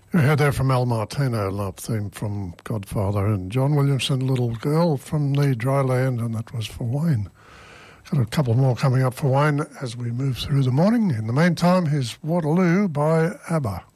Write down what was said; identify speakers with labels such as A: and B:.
A: We heard there from Al Martino, love theme from Godfather, and John Williamson, Little Girl from the Dry Land, and that was for Wayne. Got a couple more coming up for Wayne as we move through the morning. In the meantime, here's Waterloo by ABBA.